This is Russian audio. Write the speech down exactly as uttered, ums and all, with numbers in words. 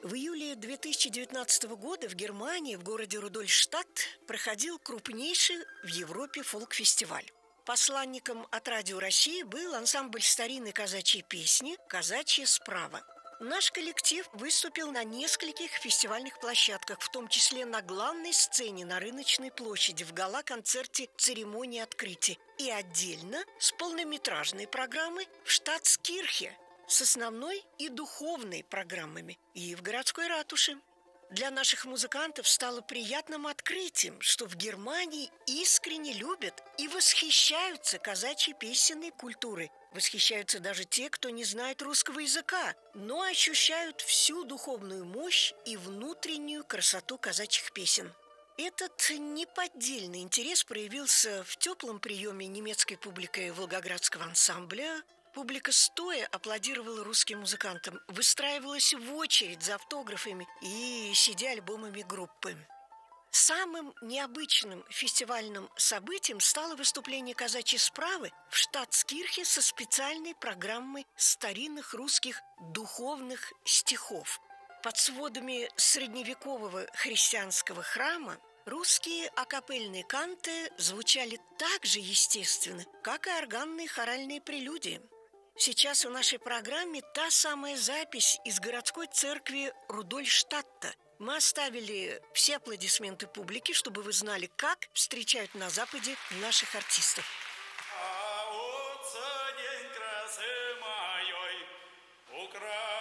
В июле две тысячи девятнадцатого года в Германии, в городе Рудольфштадт, проходил крупнейший в Европе фолк-фестиваль. Посланником от Радио России был ансамбль старинной казачьей песни «Казачья справа». Наш коллектив выступил на нескольких фестивальных площадках, в том числе на главной сцене на Рыночной площади в гала-концерте церемонии открытия и отдельно с полнометражной программой в Штатскирхе с основной и духовной программами и в городской ратуше. Для наших музыкантов стало приятным открытием, что в Германии искренне любят и восхищаются казачьей песенной культурой. Восхищаются даже те, кто не знает русского языка, но ощущают всю духовную мощь и внутреннюю красоту казачьих песен. Этот неподдельный интерес проявился в теплом приеме немецкой публикой волгоградского ансамбля. Публика стоя аплодировала русским музыкантам, выстраивалась в очередь за автографами и си ди-альбомами группы. Самым необычным фестивальным событием стало выступление казачьей справы в Штатскирхе со специальной программой старинных русских духовных стихов. Под сводами средневекового христианского храма русские акапельные канты звучали так же естественно, как и органные хоральные прелюдии. Сейчас в нашей программе та самая запись из городской церкви Рудольфштадта. Мы оставили все аплодисменты публики, чтобы вы знали, как встречают на Западе наших артистов. А вот за день красы моей Украина.